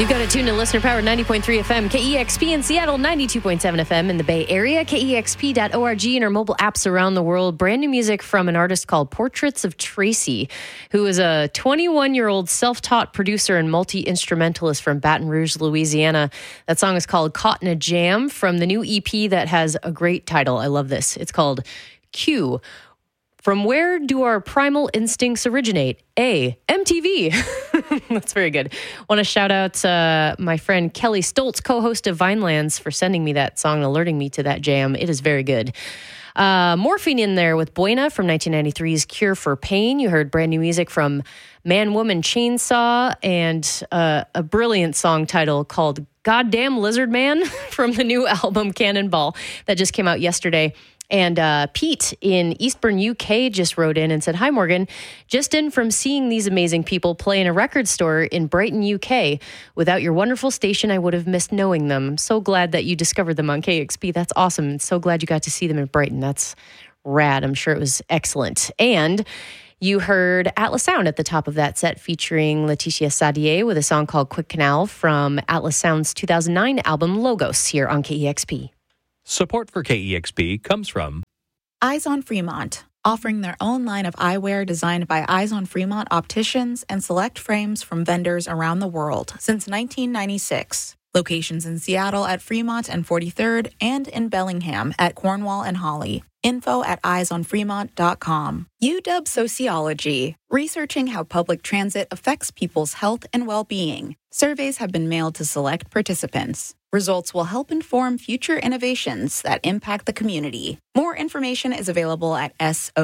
You've got it tuned to Listener Powered 90.3 FM, KEXP in Seattle, 92.7 FM in the Bay Area, KEXP.org, and our mobile apps around the world. Brand new music from an artist called Portraits of Tracy, who is a 21-year-old self-taught producer and multi-instrumentalist from Baton Rouge, Louisiana. That song is called Caught in a Jam from the new EP that has a great title. I love this. It's called Q. From where do our primal instincts originate? A, MTV. That's very good. Want to shout out my friend Kelly Stoltz, co-host of Vinelands, for sending me that song, alerting me to that jam. It is very good. Morphine in there with Buena from 1993's Cure for Pain. You heard brand new music from Man Woman Chainsaw and a brilliant song title called Goddamn Lizard Man from the new album Cannonball that just came out yesterday. And Pete in Eastbourne, UK just wrote in and said, "Hi, Morgan. Just in from seeing these amazing people play in a record store in Brighton, UK. Without your wonderful station, I would have missed knowing them. I'm so glad that you discovered them on KXP. That's awesome. So glad you got to see them in Brighton. That's rad. I'm sure it was excellent." And you heard Atlas Sound at the top of that set featuring Laetitia Sadier with a song called Quick Canal from Atlas Sound's 2009 album Logos here on KEXP. Support for KEXP comes from Eyes on Fremont, offering their own line of eyewear designed by Eyes on Fremont opticians and select frames from vendors around the world since 1996. Locations in Seattle at Fremont and 43rd and in Bellingham at Cornwall and Holly. Info at eyesonfremont.com. UW Sociology, researching how public transit affects people's health and well-being. Surveys have been mailed to select participants. Results will help inform future innovations that impact the community. More information is available at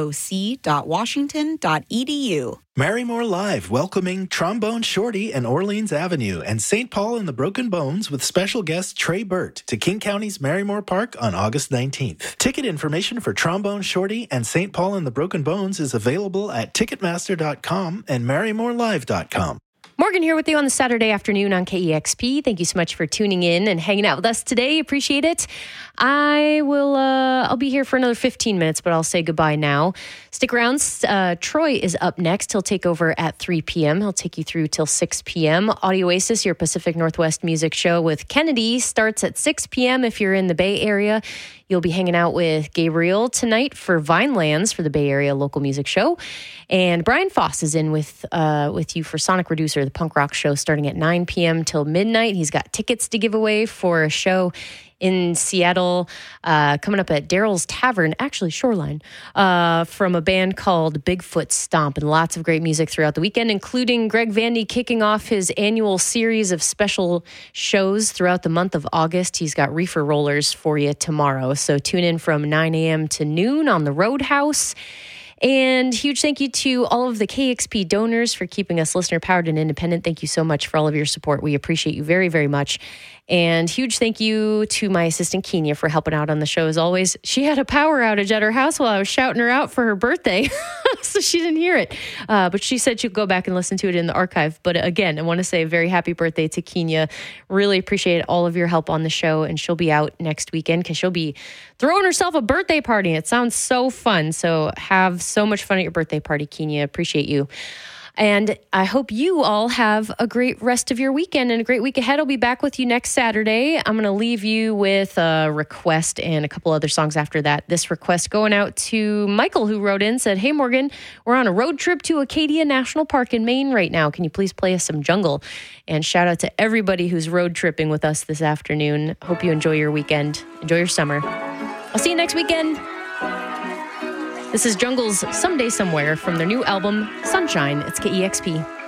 soc.washington.edu. Marymore Live, welcoming Trombone Shorty and Orleans Avenue and St. Paul and the Broken Bones with special guest Trey Burt to King County's Marymore Park on August 19th. Ticket information for Trombone Shorty and St. Paul and the Broken Bones is available at Ticketmaster.com and MarymoreLive.com. Morgan here with you on the Saturday afternoon on KEXP. Thank you so much for tuning in and hanging out with us today. Appreciate it. I'll be here for another 15 minutes, but I'll say goodbye now. Stick around. Troy is up next. He'll take over at 3 p.m. He'll take you through till 6 p.m. Audio Oasis, your Pacific Northwest music show with Kennedy, starts at 6 p.m. if you're in the Bay Area. You'll be hanging out with Gabriel tonight for Vinelands for the Bay Area local music show. And Brian Foss is in with you for Sonic Reducer, the punk rock show, starting at 9 p.m. till midnight. He's got tickets to give away for a show in Seattle, coming up at Daryl's Tavern, actually Shoreline, from a band called Bigfoot Stomp, and lots of great music throughout the weekend, including Greg Vandy kicking off his annual series of special shows throughout the month of August. He's got Reefer Rollers for you tomorrow, so tune in from 9 a.m. to noon on the Roadhouse. And huge thank you to all of the KXP donors for keeping us listener powered and independent. Thank you so much for all of your support. We appreciate you very, very much. And huge thank you to my assistant Kenya for helping out on the show as always. She had a power outage at her house while I was shouting her out for her birthday, so she didn't hear it. But she said she'd go back and listen to it in the archive. But again, I want to say a very happy birthday to Kenya. Really appreciate all of your help on the show. And she'll be out next weekend because she'll be throwing herself a birthday party. It sounds so fun. So have so much fun at your birthday party, Kenya. Appreciate you. And I hope you all have a great rest of your weekend and a great week ahead. I'll be back with you next Saturday. I'm going to leave you with a request and a couple other songs after that. This request going out to Michael, who wrote in, said, "Hey, Morgan, we're on a road trip to Acadia National Park in Maine right now. Can you please play us some Jungle?" And shout out to everybody who's road tripping with us this afternoon. Hope you enjoy your weekend. Enjoy your summer. I'll see you next weekend. This is Jungle's Someday Somewhere from their new album, Sunshine. It's KEXP.